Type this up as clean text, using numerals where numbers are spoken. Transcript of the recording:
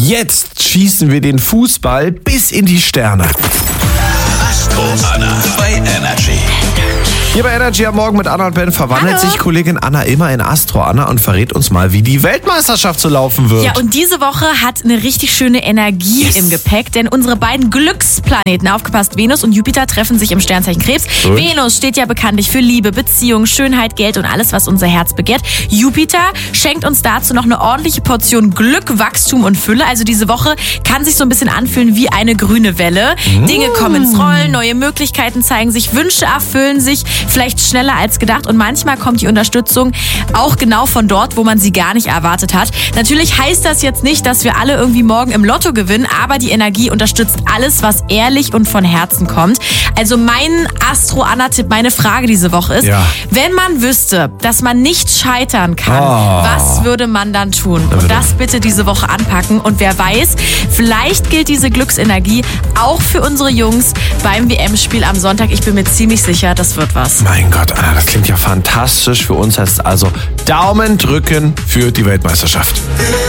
Jetzt schießen wir den Fußball bis in die Sterne. Astro Anna bei Energy. Hier bei Energy am Morgen mit Anna und Ben verwandelt sich Kollegin Anna immer in Astro Anna und verrät uns mal, wie die Weltmeisterschaft so laufen wird. Ja, und diese Woche hat eine richtig schöne Energie im Gepäck, denn unsere beiden Glücksplaneten, aufgepasst, Venus und Jupiter, treffen sich im Sternzeichen Krebs. Gut. Venus steht ja bekanntlich für Liebe, Beziehung, Schönheit, Geld und alles, was unser Herz begehrt. Jupiter schenkt uns dazu noch eine ordentliche Portion Glück, Wachstum und Fülle. Also diese Woche kann sich so ein bisschen anfühlen wie eine grüne Welle. Dinge kommen ins Rollen, neue Möglichkeiten zeigen sich, Wünsche erfüllen sich, vielleicht schneller als gedacht, und manchmal kommt die Unterstützung auch genau von dort, wo man sie gar nicht erwartet hat. Natürlich heißt das jetzt nicht, dass wir alle irgendwie morgen im Lotto gewinnen, aber die Energie unterstützt alles, was ehrlich und von Herzen kommt. Also mein Astro-Anna-Tipp, meine Frage diese Woche ist, wenn man wüsste, dass man nicht scheitern kann, was würde man dann tun? Und das bitte diese Woche anpacken. Und wer weiß, vielleicht gilt diese Glücksenergie auch für unsere Jungs beim WM-Spiel am Sonntag. Ich bin mir ziemlich sicher, das wird was. Mein Gott, Anna, das klingt ja fantastisch. Für uns heißt es also Daumen drücken für die Weltmeisterschaft.